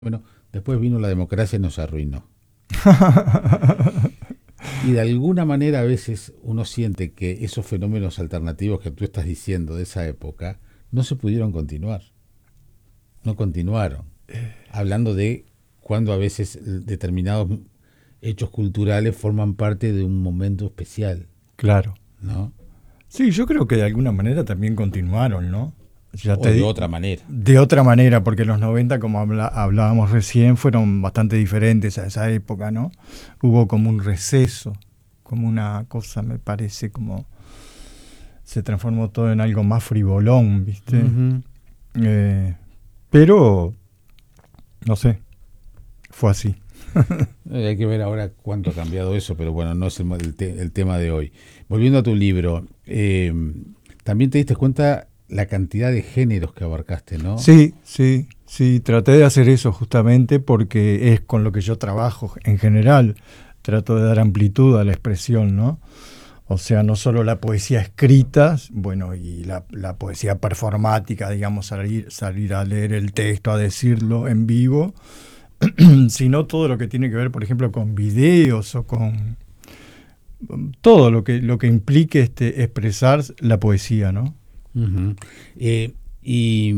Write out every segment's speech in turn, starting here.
Bueno, después vino la democracia y nos arruinó. Y de alguna manera a veces uno siente que esos fenómenos alternativos que tú estás diciendo de esa época no se pudieron continuar, no continuaron. Hablando de cuando a veces determinados hechos culturales forman parte de un momento especial, Claro. ¿no? Sí, yo creo que de alguna manera también continuaron, ¿no? O de otra manera. De otra manera, porque los 90, como hablábamos recién, fueron bastante diferentes a esa época, ¿no? Hubo como un receso, como una cosa, me parece, como se transformó todo en algo más frivolón, ¿viste? Uh-huh. Pero, no sé, fue así. Hay que ver ahora cuánto ha cambiado eso, pero bueno, no es el tema de hoy. Volviendo a tu libro, también te diste cuenta la cantidad de géneros que abarcaste, ¿no? Sí, traté de hacer eso justamente porque es con lo que yo trabajo en general. Trato de dar amplitud a la expresión, ¿no? O sea, no solo la poesía escrita, bueno, y la poesía performática, digamos, salir a leer el texto, a decirlo en vivo, sino todo lo que tiene que ver, por ejemplo, con videos o con todo lo que implique expresar la poesía, ¿no? Uh-huh. Y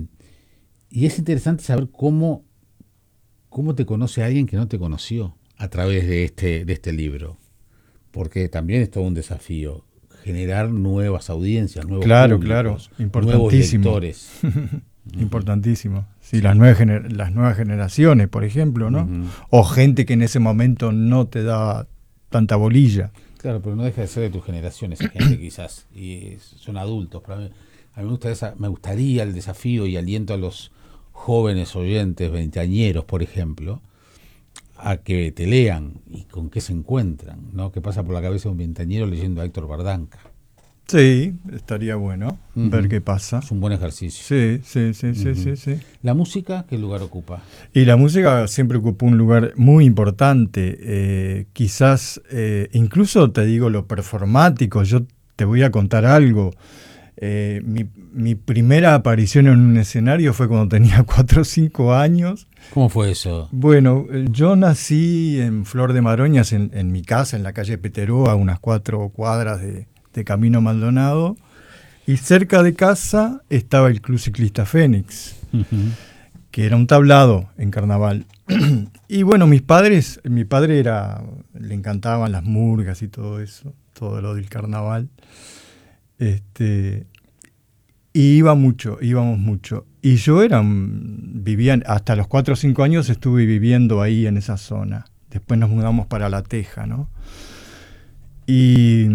es interesante saber cómo te conoce alguien que no te conoció a través de este libro, porque también es todo un desafío generar nuevas audiencias, nuevos públicos, nuevos lectores. Importantísimo. Sí, las nuevas generaciones, por ejemplo, ¿no? Uh-huh. O gente que en ese momento no te da tanta bolilla. Claro, pero no deja de ser de tu generación esa gente quizás, y son adultos. Para mí, a mí me gustaría el desafío y aliento a los jóvenes oyentes, veinteañeros, por ejemplo, a que te lean y con qué se encuentran, ¿no? ¿Qué pasa por la cabeza de un veinteañero leyendo a Héctor Bardanca? Sí, estaría bueno ver qué pasa. Es un buen ejercicio. Sí. ¿La música qué lugar ocupa? Y la música siempre ocupó un lugar muy importante. Quizás, incluso te digo lo performático, yo te voy a contar algo. Mi primera aparición en un escenario fue cuando tenía 4 o 5 años. ¿Cómo fue eso? Bueno, yo nací en Flor de Maroñas, en mi casa, en la calle Peteró, a unas 4 cuadras de Camino Maldonado, y cerca de casa estaba el Club Ciclista Fénix, que era un tablado en carnaval. Y bueno, mi padre le encantaban las murgas y todo eso, todo lo del carnaval. Y íbamos mucho. Y yo vivía, hasta los 4 o 5 años estuve viviendo ahí en esa zona. Después nos mudamos para La Teja, ¿no? Y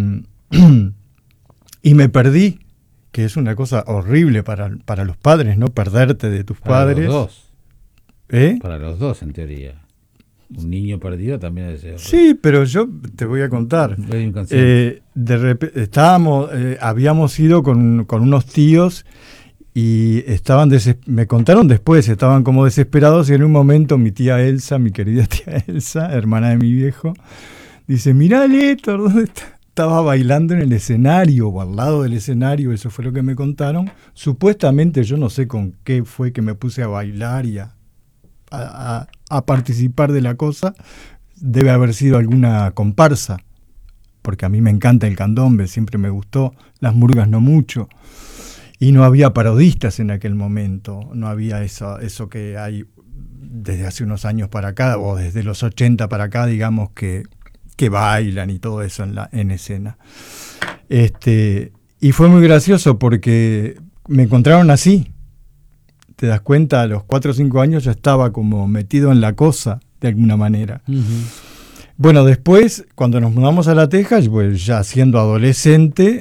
me perdí, que es una cosa horrible para los padres, ¿no? Perderte de tus padres. Para los dos. Para los dos, en teoría. Un niño perdido también es horrible. Sí, pero yo te voy a contar. De repente habíamos ido con unos tíos y me contaron después, estaban como desesperados, y en un momento mi tía Elsa, mi querida tía Elsa, hermana de mi viejo, dice: mirá, Héctor, ¿dónde está? Estaba bailando en el escenario o al lado del escenario, eso fue lo que me contaron. Supuestamente yo no sé con qué fue que me puse a bailar y a participar de la cosa. Debe haber sido alguna comparsa, porque a mí me encanta el candombe, siempre me gustó, las murgas no mucho. Y no había parodistas en aquel momento, no había eso que hay desde hace unos años para acá, o desde los 80 para acá, digamos, que bailan y todo eso en escena. Y fue muy gracioso porque me encontraron así. Te das cuenta, a los 4 o 5 años ya estaba como metido en la cosa, de alguna manera. Uh-huh. Bueno, después, cuando nos mudamos a La Teja, pues ya siendo adolescente,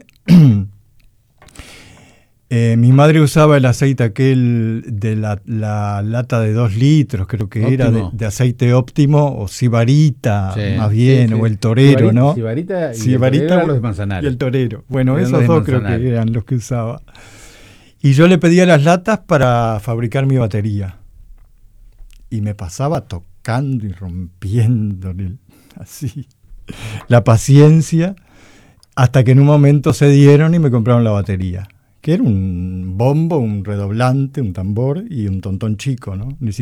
mi madre usaba el aceite aquel de la lata de 2 litros, creo que Óptimo. Era de aceite óptimo, o Sibarita, más bien, o el Torero, ¿no? Sibarita y el Torero eran los de Manzanares. Y el Torero. Bueno, esos dos creo que eran los que usaba. Y yo le pedía las latas para fabricar mi batería. Y me pasaba tocando y rompiendo así la paciencia, hasta que en un momento se dieron y me compraron la batería, que era un bombo, un redoblante, un tambor y un tontón chico, ¿no? Ni